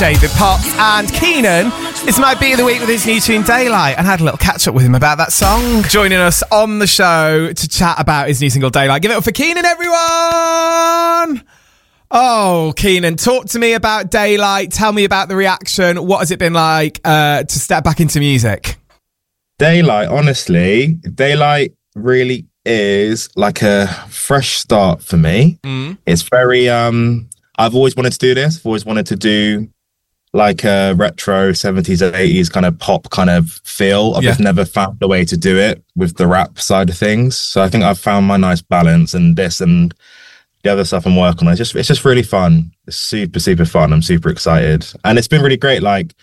David Potts, and Keenan is my beat of the week with his new tune Daylight, and I had a little catch up with him about that song. Joining us on the show to chat about his new single Daylight. Give it up for Keenan, everyone! Oh, Keenan, talk to me about Daylight. Tell me about the reaction. What has it been like to step back into music? Daylight, honestly, Daylight really is like a fresh start for me. It's very I've always wanted to do this. I've always wanted to do like a retro 70s or 80s kind of pop kind of feel. I've just never found a way to do it with the rap side of things. So I think I've found my nice balance, and this and the other stuff I'm working on. It's just really fun. It's super, super fun. I'm super excited. And it's been really great. Like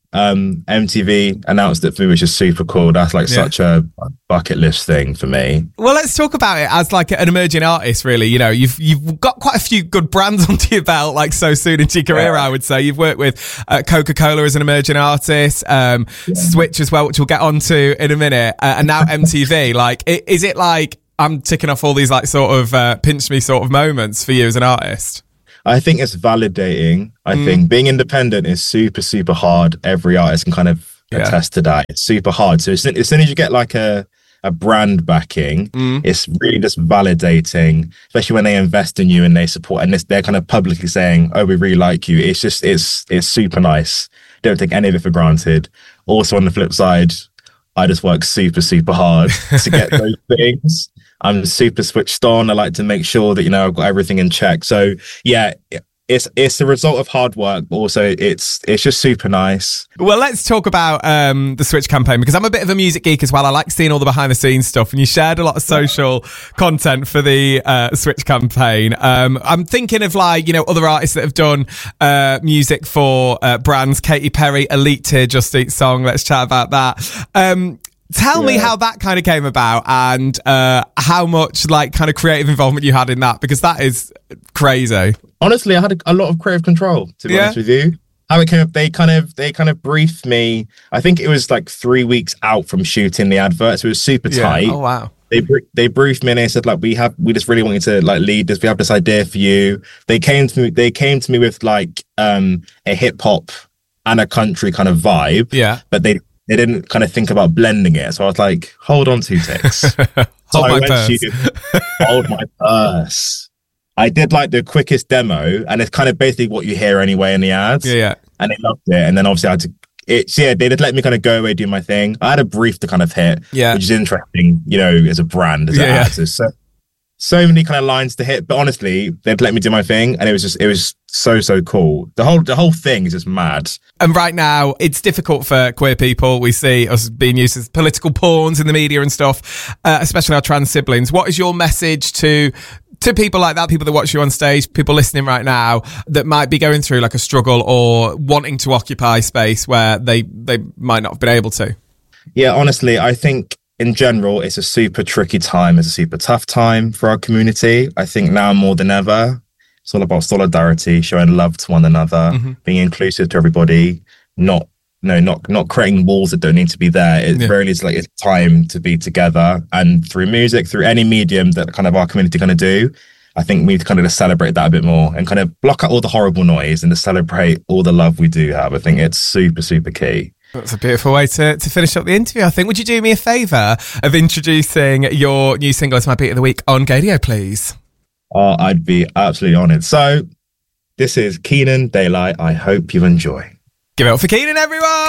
MTV announced it for me, which is super cool. That's like such a bucket list thing for me. Well, let's talk about it as like an emerging artist, really. You know, you've got quite a few good brands onto your belt, like so soon into your career, I would say. You've worked with Coca-Cola as an emerging artist, Switch as well, which we'll get onto in a minute, and now MTV. Like, is it like I'm ticking off all these like sort of pinch me sort of moments for you as an artist? I think it's validating. I think being independent is super, super hard. Every artist can kind of attest to that. It's super hard. So as soon as you get like a brand backing, it's really just validating, especially when they invest in you and they support, and they're kind of publicly saying, oh, we really like you. It's just, it's super nice. Don't take any of it for granted. Also on the flip side, I just work super, super hard to get those things. I'm super switched on. I like to make sure that, you know, I've got everything in check. So yeah, it's the result of hard work, but also it's just super nice. Well, let's talk about the Switch campaign, because I'm a bit of a music geek as well. I like seeing all the behind the scenes stuff, and you shared a lot of social content for the Switch campaign. I'm thinking of like, you know, other artists that have done music for brands. Katy Perry, Elite Tier, Just Eat song. Let's chat about that. Tell me how that kind of came about, and how much like kind of creative involvement you had in that, because that is crazy. Honestly, I had a lot of creative control, to be honest with you. How it came up, they kind of briefed me. I think it was like 3 weeks out from shooting the advert, so it was super tight. Oh wow. They briefed me and they said, like, we just really want you to like lead this. We have this idea for you. They came to me with like a hip hop and a country kind of vibe. Yeah. But they didn't kind of think about blending it. So I was like, hold on 2 ticks. Hold my purse. I did like the quickest demo, and it's kind of basically what you hear anyway in the ads. Yeah. And they loved it. And then obviously I had to, they did let me kind of go away, do my thing. I had a brief to kind of hit, which is interesting, you know, as a brand, as an artist. So many kind of lines to hit, but honestly, they'd let me do my thing, and it was so cool. The whole thing is just mad. And right now, it's difficult for queer people. We see us being used as political pawns in the media and stuff, especially our trans siblings. What is your message to people like that, people that watch you on stage, people listening right now that might be going through like a struggle or wanting to occupy space where they might not have been able to? Yeah, honestly, I think in general, it's a super tricky time. It's a super tough time for our community. I think now more than ever, it's all about solidarity, showing love to one another, being inclusive to everybody, not creating walls that don't need to be there. It really is like, it's time to be together. And through music, through any medium that kind of our community kind of do, I think we need to kind of just celebrate that a bit more and kind of block out all the horrible noise and to celebrate all the love we do have. I think it's super, super key. That's a beautiful way to finish up the interview, I think. Would you do me a favour of introducing your new single as my beat of the week on Gaydio, please? Oh, I'd be absolutely honoured. So this is Keenan, Daylight. I hope you enjoy. Give it up for Keenan, everyone!